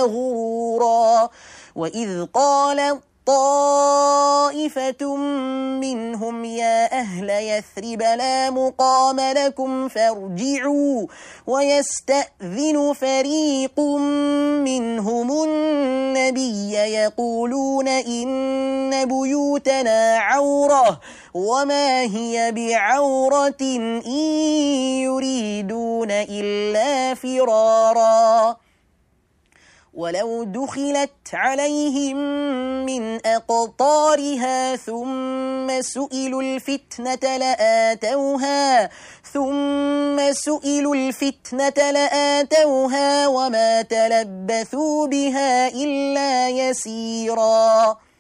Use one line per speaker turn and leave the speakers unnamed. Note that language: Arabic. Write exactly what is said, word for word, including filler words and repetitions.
غرورا. وإذ قال طائفة منهم يا أهل يثرب لا مقام لكم فارجعوا ويستأذن فريق منهم النبي يقولون إن بيوتنا عورة وما هي بعورة إن يريدون إلا فرارا. ولو دخلت عليهم من أقطارها ثم سئلوا الفتنة لآتوها ثم سئلوا الفتنة لآتوها وما تلبثوا بها إلا يسيرا.